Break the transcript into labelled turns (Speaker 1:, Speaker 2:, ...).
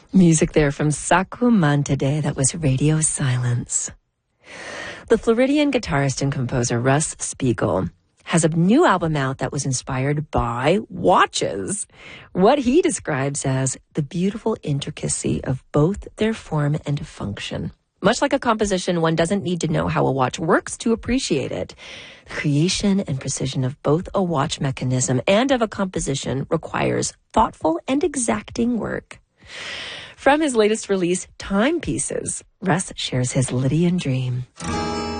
Speaker 1: Music there from Sakumantade. That was Radio Silence. The Floridian guitarist and composer Russ Spiegel has a new album out that was inspired by watches. What he describes as the beautiful intricacy of both their form and function. Much like a composition, one doesn't need to know how a watch works to appreciate it. The creation and precision of both a watch mechanism and of a composition requires thoughtful and exacting work. From his latest release, Timepieces, Russ shares his Lydian dream.